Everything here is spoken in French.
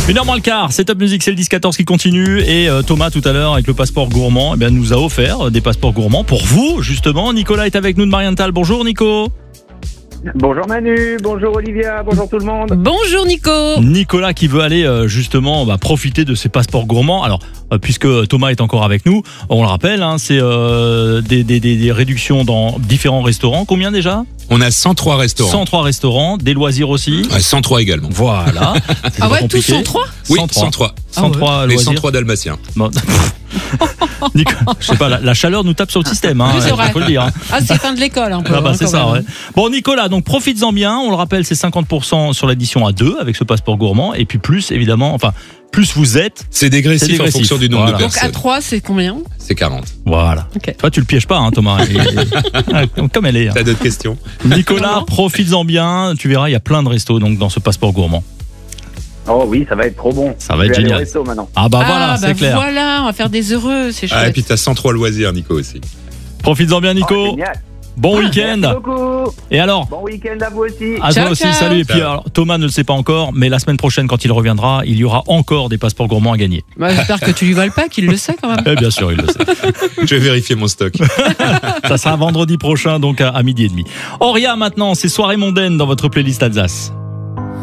1h moins le quart, c'est Top Music, c'est le 10-14 qui continue. Et Thomas tout à l'heure avec le passeport gourmand nous a offert des passeports gourmands pour vous justement. Nicolas est avec nous de Marienthal. Bonjour Nico. Bonjour Manu, bonjour Olivia, bonjour tout le monde. Bonjour Nico. Nicolas qui veut aller justement profiter de ses passeports gourmands. Alors puisque Thomas est encore avec nous, on le rappelle, c'est des réductions dans différents restaurants. Combien déjà ? On a 103 restaurants. 103 restaurants, des loisirs aussi. Ouais, 103 également. Voilà. Ah ouais, tous 103 ? Oui, 103. 103 Les loisirs. 103 dalmatiens. Bon. Nico, je sais pas, la chaleur nous tape sur le système, Oui, c'est vrai. faut le dire. Ah, c'est fin de l'école un peu. Ah bah c'est quand ça, même. ouais. Bon Nicolas, donc profites-en bien. On le rappelle, c'est 50% sur l'édition à 2 avec ce passeport gourmand. Et puis plus évidemment, plus vous êtes. C'est dégressif, en fonction du nombre Voilà. de Donc personnes. à 3, c'est combien ? C'est 40. Voilà. Ok. Toi tu le pièges pas, Thomas. Comme elle est. T'as d'autres questions ? Nicolas, Non. profites-en bien. Tu verras, il y a plein de restos donc dans ce passeport gourmand. Oh oui, ça va être trop bon. Ça va être Je vais aller génial. au resto maintenant. Ah bah voilà, c'est clair. Voilà, on va faire des heureux, c'est chouette. Ah, et puis t'as 103 loisirs, Nico, aussi. Profites-en bien Oh, Nico. génial. Bon Merci week-end. beaucoup. Et alors Bon week-end à vous aussi. à Ciao, toi aussi, ciao. salut. Et puis Ciao. alors, Thomas ne le sait pas encore, mais la semaine prochaine, quand il reviendra, il y aura encore des passeports gourmands à gagner. Bah, j'espère que tu lui voles pas, qu'il le sait quand même. Eh bien sûr, il le sait. Je vais vérifier mon stock. Ça sera vendredi prochain, donc à 12h30. Auria maintenant, c'est Soirée mondaine dans votre playlist Alsace.